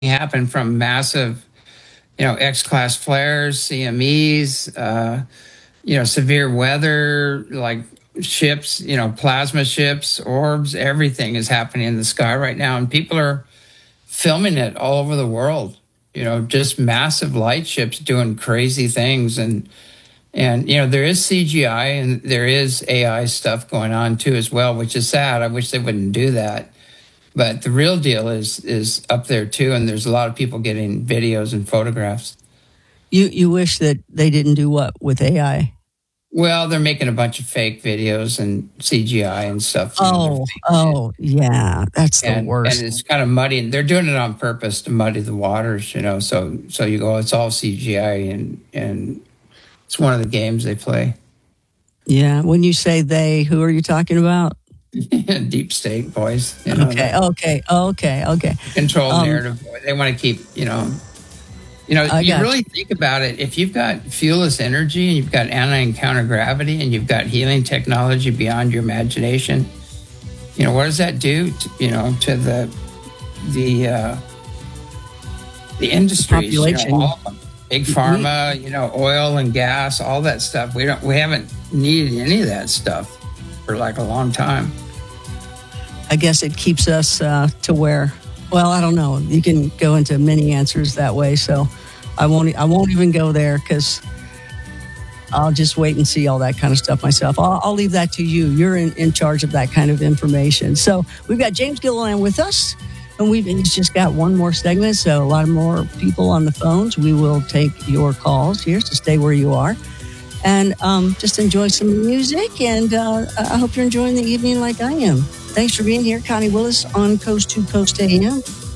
happen from massive, X-class flares, CMEs, severe weather, like ships, plasma ships, orbs, everything is happening in the sky right now. And people are filming it all over the world, just massive light ships doing crazy things. And there is CGI and there is AI stuff going on too as well, which is sad. I wish they wouldn't do that. But the real deal is up there too, and there's a lot of people getting videos and photographs. You wish that they didn't do what with AI? Well, they're making a bunch of fake videos and CGI and stuff. Yeah, that's the worst. And it's kind of muddy. They're doing it on purpose to muddy the waters, So you go, it's all CGI, and it's one of the games they play. Yeah, when you say they, who are you talking about? Deep state boys. Okay. Control narrative. They want to keep, you really think about it. If you've got fuelless energy and you've got anti and counter gravity and you've got healing technology beyond your imagination, what does that do to the industries? Population. All of them. Big pharma, oil and gas, all that stuff. We haven't needed any of that stuff for like a long time. I guess it keeps us to where, well, I don't know. You can go into many answers that way, so I won't even go there because I'll just wait and see all that kind of stuff myself. I'll leave that to you. You're in charge of that kind of information. So we've got James Gilliland with us, and he's just got one more segment, so a lot more people on the phones. We will take your calls here, so stay where you are. And just enjoy some music, and I hope you're enjoying the evening like I am. Thanks for being here, Connie Willis on Coast to Coast AM.